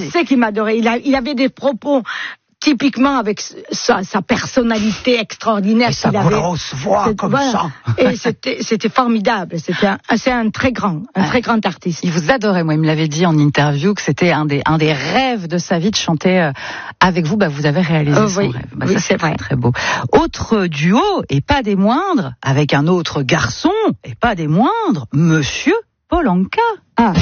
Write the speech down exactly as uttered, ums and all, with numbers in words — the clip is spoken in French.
sais qu'il m'adorait. Il, a, il avait des propos typiquement avec sa, sa personnalité extraordinaire. Et sa qu'il avait. grosse voix comme voilà. ça. Et c'était, c'était formidable. C'était un, c'est un très grand, un ouais. très grand artiste. Il vous adorait. Moi, il me l'avait dit en interview que c'était un des, un des rêves de sa vie de chanter euh, avec vous. Bah, vous avez réalisé oh, son oui. rêve. Bah, oui, ça, c'est très, vrai. très beau. Autre duo, et pas des moindres, avec un autre garçon, et pas des moindres, Monsieur Paul Anka. Ah.